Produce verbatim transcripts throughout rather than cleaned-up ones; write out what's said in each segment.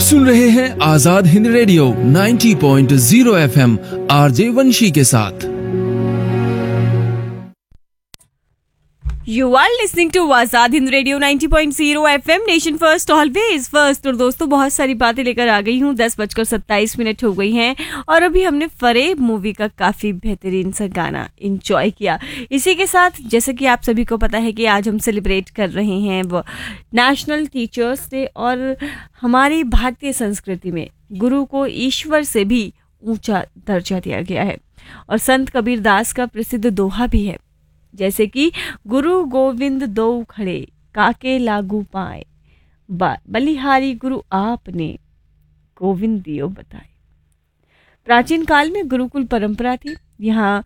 सुन रहे हैं आजाद हिंद रेडियो नब्बे पॉइंट शून्य एफएम आरजे वंशी के साथ। You are listening to Azad Hind radio नब्बे पॉइंट शून्य FM, nation first always first. और दोस्तों, बहुत सारी बातें लेकर आ गई हूँ। दस बजकर सत्ताईस मिनट हो गई हैं और अभी हमने फरेब मूवी का काफी बेहतरीन सा गाना एंजॉय किया। इसी के साथ, जैसे कि आप सभी को पता है कि आज हम सेलिब्रेट कर रहे हैं वो नेशनल टीचर्स डे, और हमारी भारतीय संस्कृति में गुरु को ईश्वर से भी ऊंचा दर्जा दिया गया है। और संत कबीर दास का प्रसिद्ध दोहा भी है, जैसे कि गुरु गोविंद दो खड़े काके लागू पाए, बलिहारी गुरु आपने गोविंद दियो बताए। प्राचीन काल में गुरुकुल परंपरा थी। यहाँ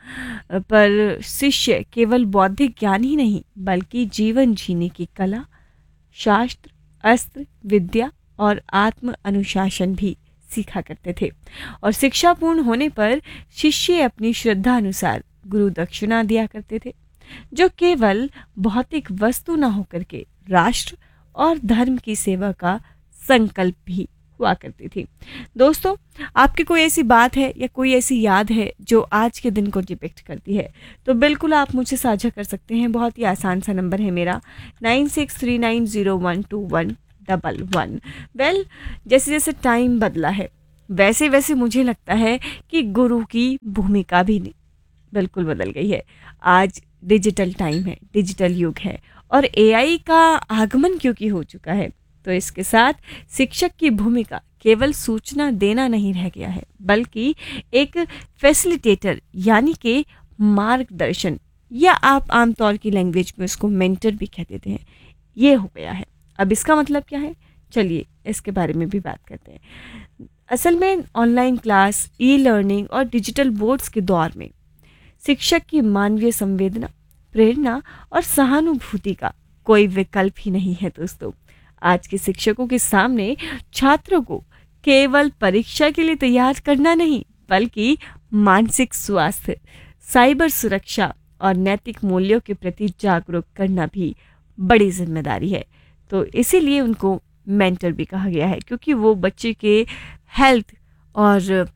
पर शिष्य केवल बौद्धिक ज्ञान ही नहीं बल्कि जीवन जीने की कला, शास्त्र, अस्त्र, विद्या और आत्म अनुशासन भी सीखा करते थे। और शिक्षा पूर्ण होने पर शिष्य अपनी श्रद्धा अनुसार गुरु दक्षिणा दिया करते थे, जो केवल भौतिक वस्तु न होकर के राष्ट्र और धर्म की सेवा का संकल्प भी हुआ करती थी। दोस्तों, आपकी कोई ऐसी बात है या कोई ऐसी याद है जो आज के दिन को डिपिक्ट करती है, तो बिल्कुल आप मुझसे साझा कर सकते हैं। बहुत ही आसान सा नंबर है मेरा, nine six three nine zero one two one double one. Well, जैसे जैसे टाइम बदला है वैसे वैसे मुझे लगता है कि गुरु की भूमिका भी बिल्कुल बदल गई है। आज डिजिटल टाइम है, डिजिटल युग है, और एआई का आगमन क्योंकि हो चुका है, तो इसके साथ शिक्षक की भूमिका केवल सूचना देना नहीं रह गया है, बल्कि एक फैसिलिटेटर यानी कि मार्गदर्शन, या आप आमतौर की लैंग्वेज में उसको मेंटर भी कह देते हैं, ये हो गया है। अब इसका मतलब क्या है, चलिए इसके बारे में भी बात करते हैं। असल में ऑनलाइन क्लास, ई लर्निंग और डिजिटल बोर्ड्स के दौर में शिक्षक की मानवीय संवेदना, प्रेरणा और सहानुभूति का कोई विकल्प ही नहीं है। दोस्तों, आज के शिक्षकों के सामने छात्रों को केवल परीक्षा के लिए तैयार करना नहीं बल्कि मानसिक स्वास्थ्य, साइबर सुरक्षा और नैतिक मूल्यों के प्रति जागरूक करना भी बड़ी जिम्मेदारी है। तो इसीलिए उनको मेंटर भी कहा गया है, क्योंकि वो बच्चे के हेल्थ और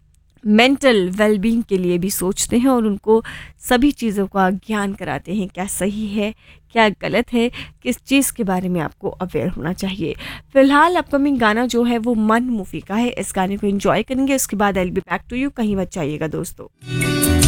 मेंटल वेलबींग के लिए भी सोचते हैं और उनको सभी चीज़ों का ज्ञान कराते हैं, क्या सही है क्या गलत है, किस चीज़ के बारे में आपको अवेयर होना चाहिए। फिलहाल अपकमिंग गाना जो है वो मन मूवी का है, इस गाने को एंजॉय करेंगे, उसके बाद I will be back to you. कहीं मत जाइएगा दोस्तों।